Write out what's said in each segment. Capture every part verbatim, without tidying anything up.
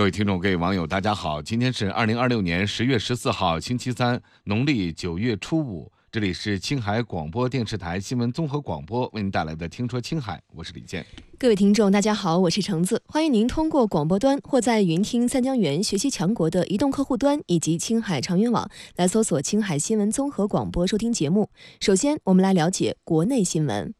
各位听众、各位网友，大家好！今天是二零二六年十月十四号，星期三，农历九月初五。这里是青海广播电视台新闻综合广播为您带来的《听说青海》，我是李健。 各位听众，大家好，我是橙子，欢迎您通过广播端或在云听三江源学习强国的移动客户端以及青海长云网来搜索青海新闻综合广播收听节目。首先，我们来了解国内新闻。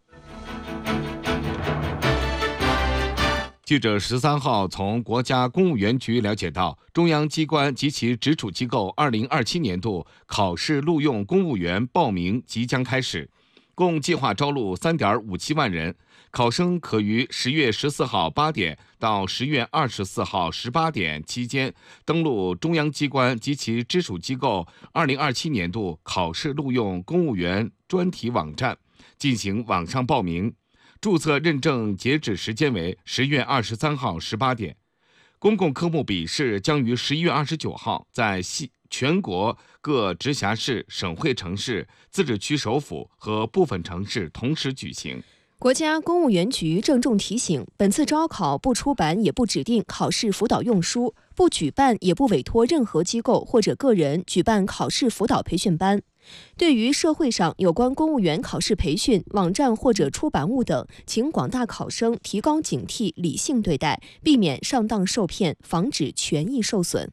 记者十三号从国家公务员局了解到，中央机关及其直属机构二零二七年度考试录用公务员报名即将开始，共计划招录 三点五七万人，考生可于十月十四号八点到十月二十四号十八点期间登录中央机关及其直属机构二零二七年度考试录用公务员专题网站进行网上报名。注册认证截止时间为十月二十三号十八点，公共科目笔试将于十一月二十九号在全国各直辖市、省会城市、自治区首府和部分城市同时举行。 国家公务员局郑重提醒，本次招考不出版也不指定考试辅导用书，不举办也不委托任何机构或者个人举办考试辅导培训班。对于社会上有关公务员考试培训网站或者出版物等，请广大考生提高警惕，理性对待，避免上当受骗，防止权益受损。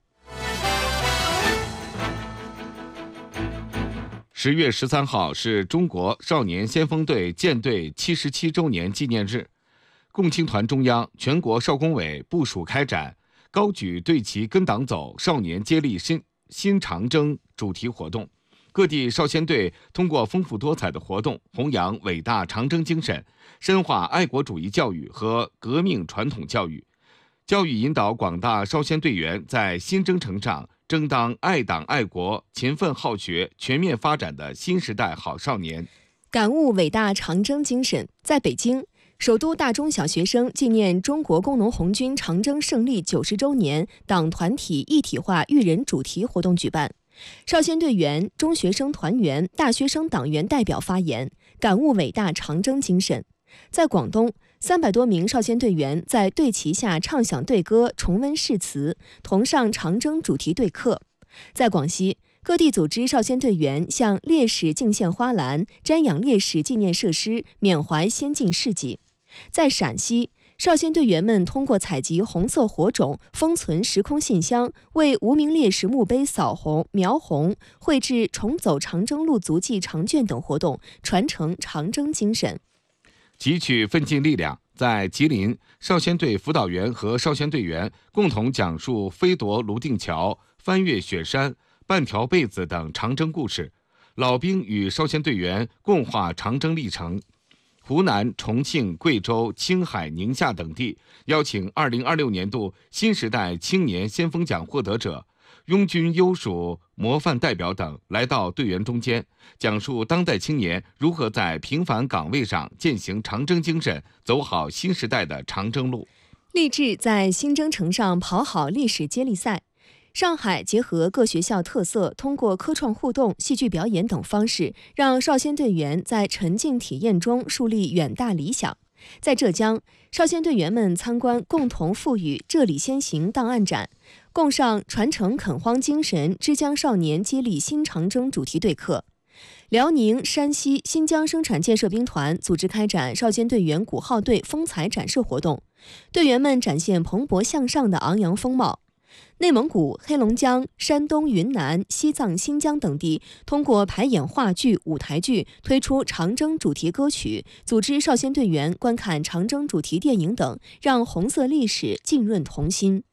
十月十三号是中国少年先锋队建队七十七周年纪念日，共青团中央、全国少工委部署开展高举队旗跟党走少年接力新新长征主题活动。各地少先队通过丰富多彩的活动，弘扬伟大长征精神，深化爱国主义教育和革命传统教育，教育引导广大少先队员在新征程上争当爱党爱国、勤奋好学、全面发展的新时代好少年。 感悟伟大长征精神，在北京，首都大中小学生纪念中国工农红军长征胜利九十周年党团体一体化育人主题活动举办。少先队员、中学生团员、大学生党员代表发言，感悟伟大长征精神。在广东，三百多名少先队员在队旗下唱响队歌，重温誓词，同上长征主题对课。在广西，各地组织少先队员向烈士敬献花篮，瞻仰烈士纪念设施，缅怀先进事迹。在陕西，少先队员们通过采集红色火种、封存时空信箱，为无名烈士墓碑扫红、描红，绘制重走长征路足迹长卷等活动，传承长征精神。 汲取奋进力量，在吉林，少先队辅导员和少先队员共同讲述飞夺泸定桥、翻越雪山、半条被子等长征故事，老兵与少先队员共话长征历程。湖南、重庆、贵州、青海、宁夏等地邀请二零二六年度新时代青年先锋奖获得者、拥军优属模范代表等来到队员中间，讲述当代青年如何在平凡岗位上践行长征精神，走好新时代的长征路。 立志在新征程上跑好历史接力赛。上海结合各学校特色，通过科创互动、戏剧表演等方式，让少先队员在沉浸体验中树立远大理想。在浙江，少先队员们参观共同赋予这里先行档案展，共上传承垦荒精神、枝江少年接力新长征主题对课。辽宁、山西、新疆生产建设兵团组织开展少先队员鼓号队风采展示活动，队员们展现蓬勃向上的昂扬风貌。内蒙古、黑龙江、山东、云南、西藏、新疆等地通过排演话剧、舞台剧，推出长征主题歌曲，组织少先队员观看长征主题电影等，让红色历史浸润童心。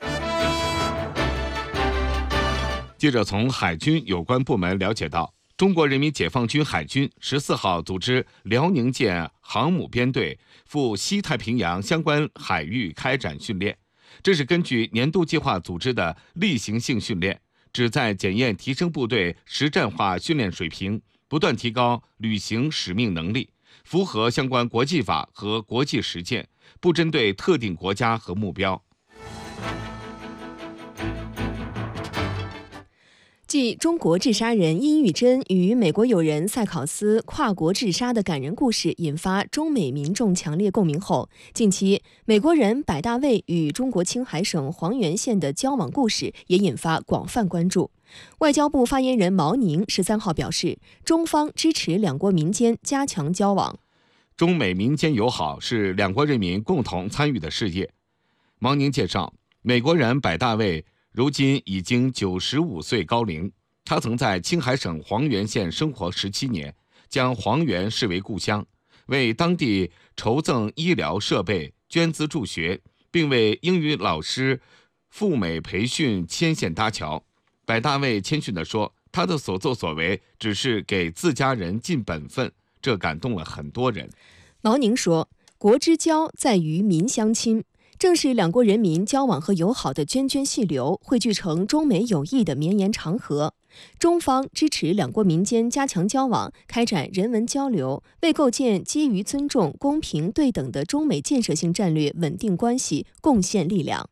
记者从海军有关部门了解到，中国人民解放军海军十四号组织辽宁舰航母编队赴西太平洋相关海域开展训练。这是根据年度计划组织的例行性训练，旨在检验提升部队实战化训练水平，不断提高履行使命能力，符合相关国际法和国际实践，不针对特定国家和目标。 继中国治沙人殷玉珍与美国友人塞考斯跨国治沙的感人故事引发中美民众强烈共鸣后，近期美国人百大卫与中国青海省黄原县的交往故事也引发广泛关注。外交部发言人毛宁十三号表示，中方支持两国民间加强交往。 中美民间友好是两国人民共同参与的事业。毛宁介绍，美国人百大卫如今已经九十五岁高龄，他曾在青海省黄原县生活十七年，将黄原视为故乡，为当地筹赠医疗设备、捐资助学，并为英语老师赴美培训牵线搭桥。百大卫谦逊地说，他的所作所为只是给自家人尽本分，这感动了很多人。 毛宁说，国之交在于民相亲，正是两国人民交往和友好的涓涓细流，汇聚成中美友谊的绵延长河。中方支持两国民间加强交往，开展人文交流，为构建基于尊重、公平、对等的中美建设性战略稳定关系贡献力量。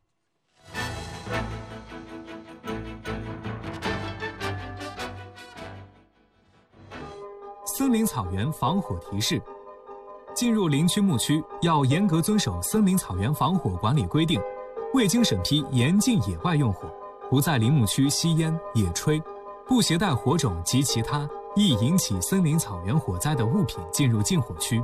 森林草原防火提示：进入林区牧区要严格遵守森林草原防火管理规定，未经审批严禁野外用火，不在林木区吸烟、野炊，不携带火种及其他易引起森林草原火灾的物品进入禁火区。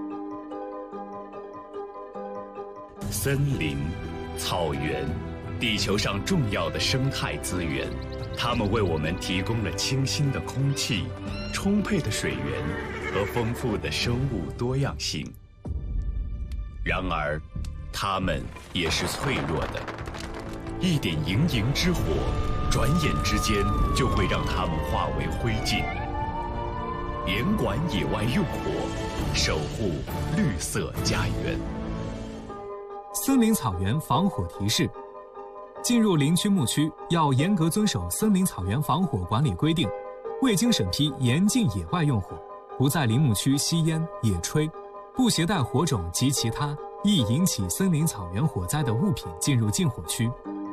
森林、草原，地球上重要的生态资源，它们为我们提供了清新的空气、充沛的水源和丰富的生物多样性。然而，它们也是脆弱的，一点营营之火，转眼之间就会让它们化为灰烬。严管野外用火，守护绿色家园。 森林草原防火提示：进入林区牧区要严格遵守森林草原防火管理规定，未经审批严禁野外用火，不在林木区吸烟、野炊，不携带火种及其他易引起森林草原火灾的物品进入禁火区。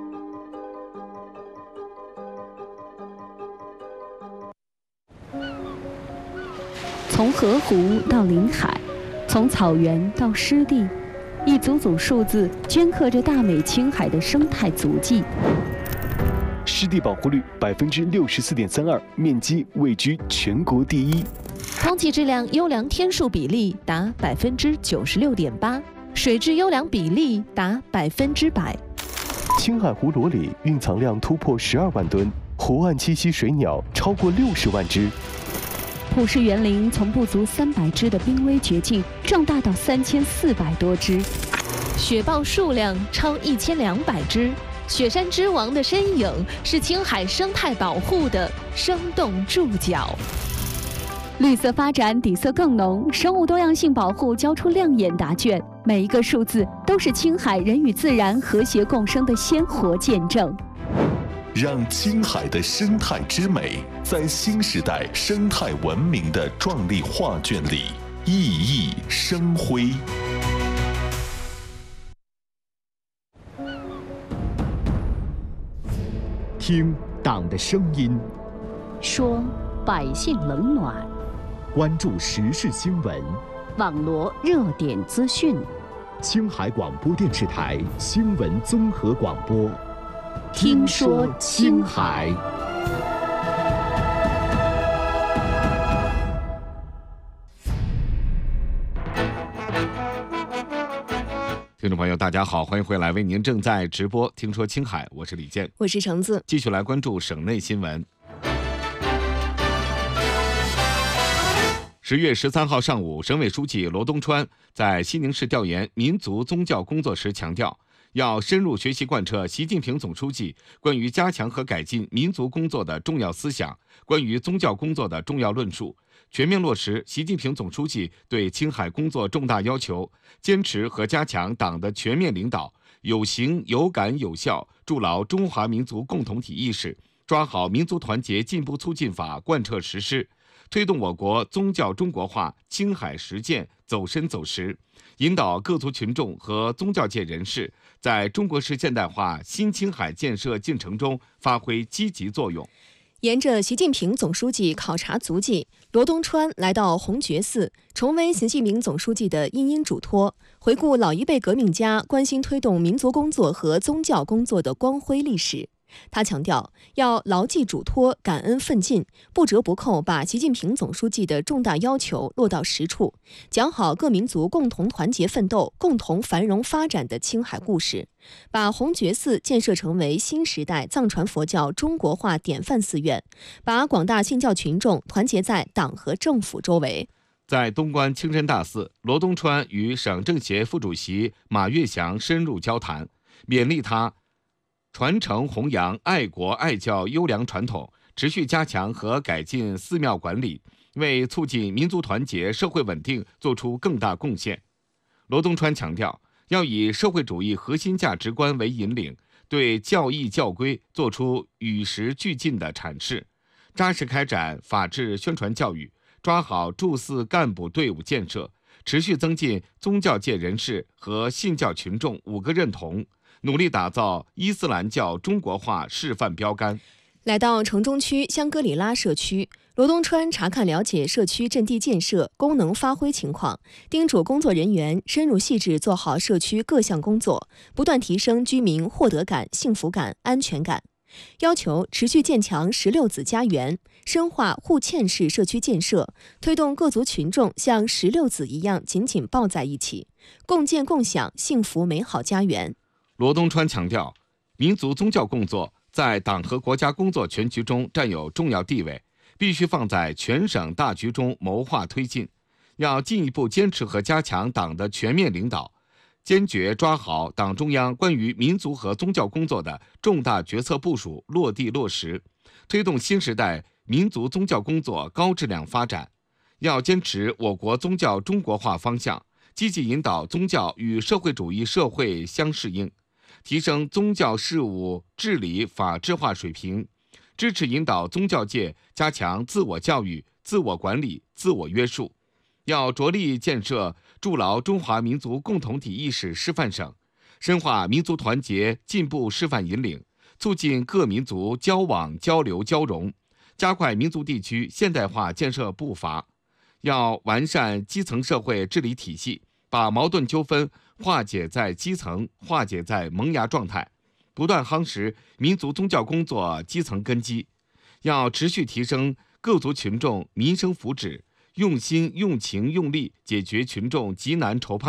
从河湖到临海，从草原到湿地，一组组数字镌刻着大美青海的生态足迹。 湿地保护率百分之六十四点三二，面积位居全国第一。 空气质量优良天数比例达百分之九十六点八，水质优良比例达百分之百。 青海湖裸里蕴藏量突破十二万吨，湖岸栖息水鸟超过六十万只。 普氏园林从不足三百只的濒危绝境壮大到三千四百多只， 雪豹数量超一千两百只。雪山之王的身影是青海生态保护的生动注脚。 绿色发展底色更浓，生物多样性保护交出亮眼答卷，每一个数字都是青海人与自然和谐共生的鲜活见证。 让青海的生态之美在新时代生态文明的壮丽画卷里熠熠生辉。 听党的声音， 说百姓冷暖， 关注时事新闻， 网罗热点资讯。 青海广播电视台新闻综合广播， 听说青海。 听众朋友，大家好，欢迎回来，为您正在直播听说青海，我是李健， 我是橙子， 继续来关注省内新闻。十月十三号上午，省委书记罗东川在西宁市调研民族宗教工作时强调，要深入学习贯彻习近平总书记关于加强和改进民族工作的重要思想，关于宗教工作的重要论述，全面落实习近平总书记对青海工作重大要求，坚持和加强党的全面领导，有形有感有效筑牢中华民族共同体意识，抓好民族团结进步促进法贯彻实施，推动我国宗教中国化青海实践走深走实，引导各族群众和宗教界人士在中国式现代化新青海建设进程中发挥积极作用。 沿着习近平总书记考察足迹，罗东川来到红觉寺，重温习近平总书记的殷殷嘱托，回顾老一辈革命家关心推动民族工作和宗教工作的光辉历史。他强调，要牢记嘱托，感恩奋进，不折不扣把习近平总书记的重大要求落到实处，讲好各民族共同团结奋斗、共同繁荣发展的青海故事，把红觉寺建设成为新时代藏传佛教中国化典范寺院，把广大信教群众团结在党和政府周围。 在东关清真大寺，罗东川与省政协副主席马跃祥深入交谈，勉励他传承弘扬爱国爱教优良传统，持续加强和改进寺庙管理，为促进民族团结、社会稳定做出更大贡献。罗东川强调，要以社会主义核心价值观为引领，对教义教规做出与时俱进的阐释，扎实开展法治宣传教育，抓好驻寺干部队伍建设，持续增进宗教界人士和信教群众五个认同，努力打造伊斯兰教中国化示范标杆。 来到城中区香格里拉社区，罗东川查看了解社区阵地建设、功能发挥情况，叮嘱工作人员深入细致做好社区各项工作，不断提升居民获得感、幸福感、安全感。要求持续建强十六子家园，深化互嵌式社区建设，推动各族群众像十六子一样紧紧抱在一起，共建共享幸福美好家园。 罗东川强调，民族宗教工作在党和国家工作全局中占有重要地位，必须放在全省大局中谋划推进。要进一步坚持和加强党的全面领导，坚决抓好党中央关于民族和宗教工作的重大决策部署落地落实，推动新时代民族宗教工作高质量发展。要坚持我国宗教中国化方向，积极引导宗教与社会主义社会相适应，提升宗教事务治理法治化水平，支持引导宗教界加强自我教育、自我管理、自我约束。要着力建设筑牢中华民族共同体意识示范省，深化民族团结进步示范引领，促进各民族交往交流交融，加快民族地区现代化建设步伐。要完善基层社会治理体系，把矛盾纠纷化解在基层，化解在萌芽状态，不断夯实民族宗教工作基层根基。要持续提升各族群众民生福祉，用心用情用力解决群众急难愁盼